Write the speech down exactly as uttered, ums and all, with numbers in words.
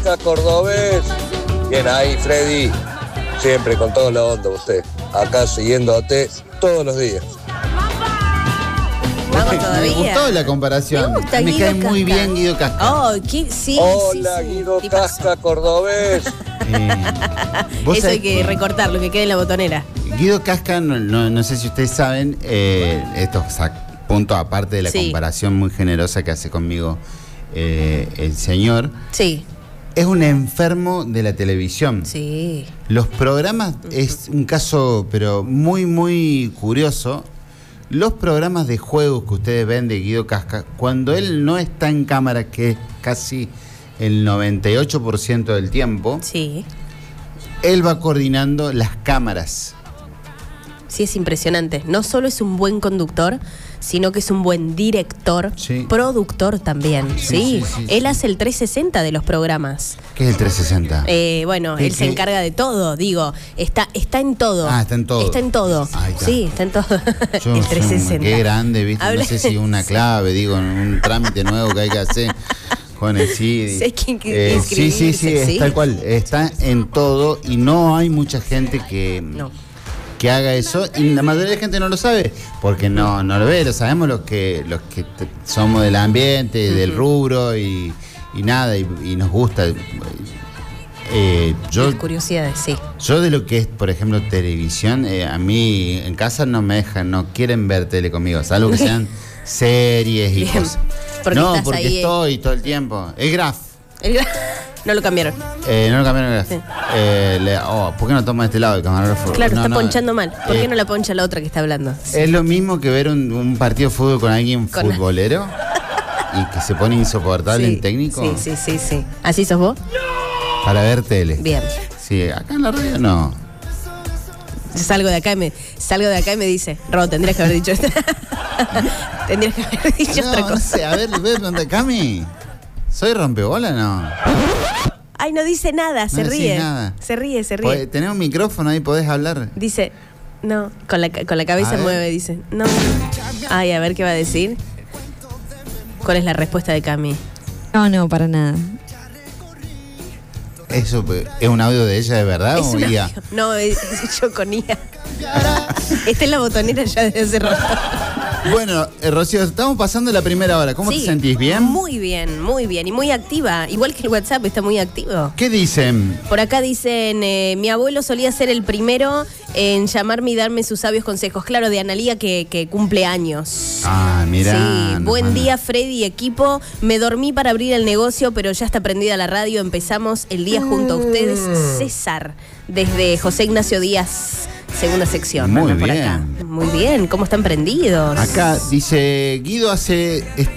Casca Cordobés. Bien ahí, Freddy. Siempre con toda la onda usted. Acá siguiéndote todos los días. Vamos todavía. Me gustó la comparación. Me gusta Me Guido cae muy Casca. bien Guido Casca. Oh, ¿qué? Sí, Hola, sí, sí. Guido Tipazo. Casca Cordobés. Eh, vos Eso hay sabés- que recortarlo, que quede en la botonera. Guido Casca, no, no, no sé si ustedes saben, eh, esto es a punto aparte de la Sí. comparación muy generosa que hace conmigo eh, el señor, Sí, es un enfermo de la televisión. sí. Los programas, es un caso pero muy muy curioso. Los programas de juegos que ustedes ven de Guido Casca, cuando él no está en cámara, que es casi el noventa y ocho por ciento del tiempo, Sí, él va coordinando las cámaras. sí, es impresionante. No solo es un buen conductor, sino que es un buen director, Sí. productor también. Sí, Sí, sí, sí, él sí. hace el trescientos sesenta de los programas. ¿Qué es el trescientos sesenta? Eh, bueno, ¿Qué- él se qué? encarga de todo, digo, está, está en todo. Ah, está en todo. Está en todo. Ahí está. Sí, está en todo. Yo el soy un- trescientos sesenta. Qué grande, ¿viste? Habla- No sé si una clave, digo, un trámite nuevo que hay que hacer. Con el sí. Sí, hay que inscri- sí, sí, sí, es sí. tal cual. Está en todo y no hay mucha gente que, No. que haga eso. Y la mayoría de la gente no lo sabe porque no, no lo ve. Lo sabemos los que, los que te- somos del ambiente, del rubro y, y nada, y, y nos gusta. Eh, yo, Las curiosidades, sí. yo de lo que es, por ejemplo, televisión, eh, a mí en casa no me dejan, no quieren ver tele conmigo, salvo que sean series y Bien. cosas. Porque no, estás porque ahí, eh. estoy todo el tiempo. El Graf. El gra- No lo cambiaron. Eh, no lo cambiaron el Graf. Sí. Eh, le- oh, ¿por qué no toma de este lado el camarógrafo? Claro, No, está no, ponchando mal. ¿Por eh, qué no la poncha la otra que está hablando? Es lo mismo que ver un, un partido de fútbol con alguien Con- futbolero y que se pone insoportable Sí, en técnico Sí, sí, sí, sí. ¿Así sos vos? para ver tele. Bien. Sí, acá en la radio no. Yo salgo de acá y me salgo de acá y me dice, Ro, tendrías que haber dicho esto. Tendrías que haber dicho No, otra no cosa. sé, a ver, ve dónde Cami. ¿Soy rompebola no? Ay, no dice nada, se No decís ríe. nada. Se ríe, se Podés- ríe. Tenés un micrófono ahí, podés hablar. Dice, no, con la, ca- con la A cabeza ver. mueve, dice, no. Ay, a ver qué va a decir. ¿Cuál es la respuesta de Cami? No, no, para nada. ¿Eso es un audio de ella de verdad Es o una- I A? No, es, es yo con I A. Está en la botonera ya desde hace rato. Bueno, eh, Rocío, estamos pasando la primera hora. ¿Cómo Sí, te sentís? ¿Bien? Muy bien, muy bien. Y muy activa. Igual que el WhatsApp está muy activo. ¿Qué dicen? Por acá dicen, eh, mi abuelo solía ser el primero en llamarme y darme sus sabios consejos. Claro, de Analía que, que cumple años. Ah, mira. Sí, buen día Freddy y equipo. Me dormí para abrir el negocio, pero ya está prendida la radio. Empezamos el día junto a ustedes. César, desde José Ignacio Díaz, segunda sección. Muy Anda por bien. acá. Muy bien, ¿cómo están prendidos? Acá dice, Guido hace